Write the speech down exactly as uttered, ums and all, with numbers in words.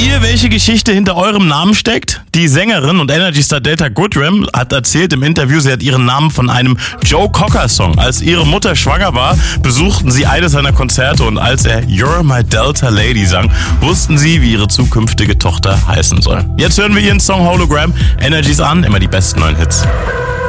ihr, welche Geschichte hinter eurem Namen steckt? Die Sängerin und Energy-Star Delta Goodrem hat erzählt im Interview, sie hat ihren Namen von einem Joe Cocker-Song. Als ihre Mutter schwanger war, besuchten sie eines seiner Konzerte und als er You're My Delta Lady sang, wussten sie, wie ihre zukünftige Tochter heißen soll. Jetzt hören wir ihren Song Hologram. Energies an, immer die besten neuen Hits.